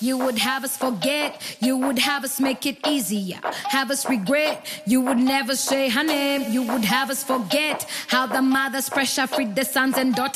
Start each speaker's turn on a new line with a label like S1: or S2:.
S1: You would have us forget. You would have us make it easier. Have us regret. You would never say her name. You would have us forget how the mothers pressure freed the sons and daughters.